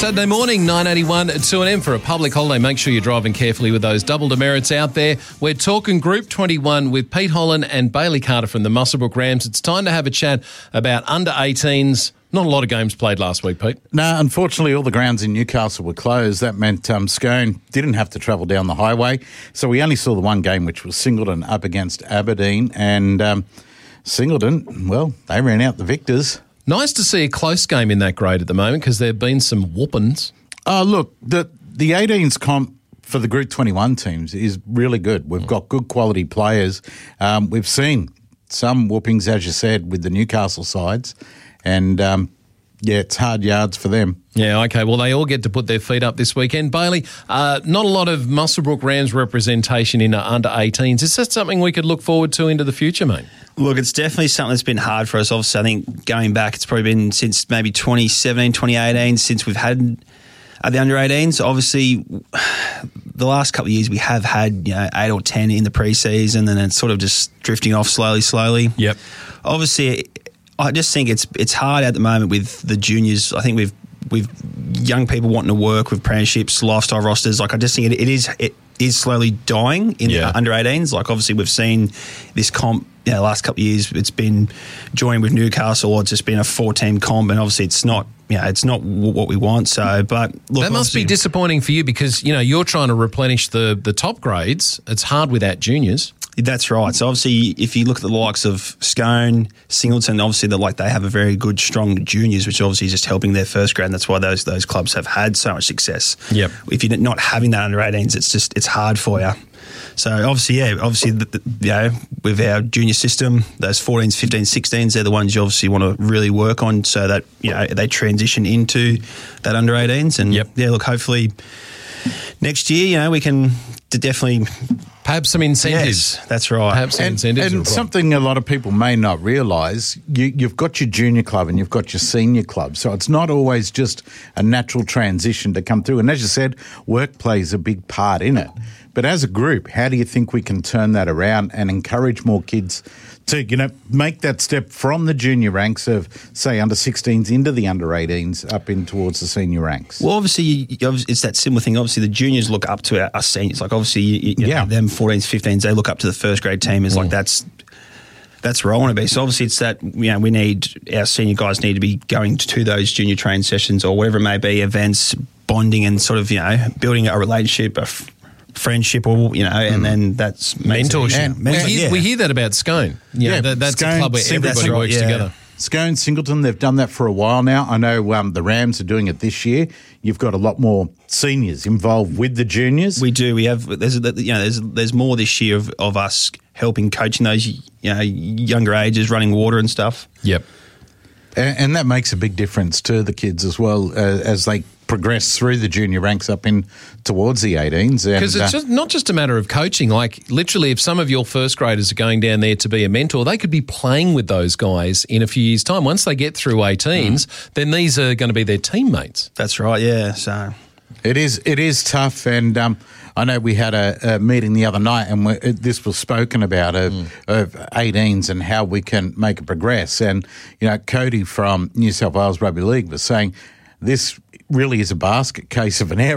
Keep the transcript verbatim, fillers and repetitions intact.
Saturday morning, nine eighty-one at two a m for a public holiday. Make sure you're driving carefully with those double demerits out there. We're talking Group twenty-one with Pete Holland and Bailey Carter from the Muswellbrook Rams. It's time to have a chat about under eighteens. Not a lot of games played last week, Pete. No, unfortunately, all the grounds in Newcastle were closed. That meant um, Scone didn't have to travel down the highway. So we only saw the one game, which was Singleton up against Aberdeen. And um, Singleton, well, they ran out the victors. Nice to see a close game in that grade at the moment because there have been some whoopings. Oh, look, the the eighteens comp for the Group twenty-one teams is really good. We've got good quality players. Um, we've seen some whoopings, as you said, with the Newcastle sides. And, um, yeah, it's hard yards for them. Yeah, okay. Well, they all get to put their feet up this weekend. Bailey, uh, not a lot of Muswellbrook Rams representation in uh, under eighteens. Is that something we could look forward to into the future, mate? Look, it's definitely something that's been hard for us. Obviously, I think going back, it's probably been since maybe twenty seventeen, twenty eighteen since we've had uh, the under eighteens. Obviously, the last couple of years we have had you know eight or ten in the pre-season and then it's sort of just drifting off slowly, slowly. Yep. Obviously, I just think it's it's hard at the moment with the juniors. I think we've we've young people wanting to work with premierships, lifestyle rosters. Like I just think it, it is it is slowly dying in yeah. the under eighteens. Like obviously we've seen this comp. You know, the last couple of years, it's been joined with Newcastle, or it's just been a four-team comp, and obviously it's not, you know, it's not w- what we want. So, but look, that must be disappointing for you because you know you're trying to replenish the the top grades. It's hard without juniors. That's right. So obviously, if you look at the likes of Scone, Singleton, obviously they like they have a very good, strong juniors, which obviously is just helping their first grade, and that's why those those clubs have had so much success. Yep. If you're not having that under eighteens, it's just it's hard for you. So obviously, yeah, obviously, the, the, you know, with our junior system, those fourteens, fifteens, sixteens, they're the ones you obviously want to really work on, so that you know they transition into that under eighteens. And yep. yeah, look, hopefully next year, you know, we can definitely. Perhaps some incentives. Yes, that's right. Perhaps some and, incentives. And something a lot of people may not realise, you, you've got your junior club and you've got your senior club. So it's not always just a natural transition to come through. And as you said, work plays a big part in it. But as a group, how do you think we can turn that around and encourage more kids to, you know, make that step from the junior ranks of, say, under sixteens into the under eighteens up in towards the senior ranks? Well, obviously, you, it's that similar thing. Obviously, the juniors look up to our, our seniors. Like, obviously, you, you yeah. know, them fourteens, fifteens, they look up to the first grade team. Is mm. like, that's that's where I want to be. So, obviously, it's that, you know, we need, our senior guys need to be going to those junior training sessions or whatever it may be, events, bonding and sort of, you know, building a relationship, a friendship, or you know, and mm. then that's mentorship. And, mentor, we, hear, yeah. we hear that about Scone. You know, yeah, that, that's Scone, a club where everybody right, works yeah. together. Scone, Singleton, they've done that for a while now. I know um, the Rams are doing it this year. You've got a lot more seniors involved with the juniors. We do. We have. There's you know there's there's more this year of, of us helping coaching those you know younger ages, running water and stuff. Yep. And, and that makes a big difference to the kids as well uh, as they progress through the junior ranks up in towards the eighteens. Because it's uh, just, not just a matter of coaching. Like literally, if some of your first graders are going down there to be a mentor, they could be playing with those guys in a few years' time. Once they get through eighteens, mm. then these are going to be their teammates. That's right. Yeah. So it is. It is tough, and um, I know we had a, a meeting the other night, and we, this was spoken about of, mm. of eighteens and how we can make it progress. And you know, Cody from New South Wales Rugby League was saying this really is a basket case of an error.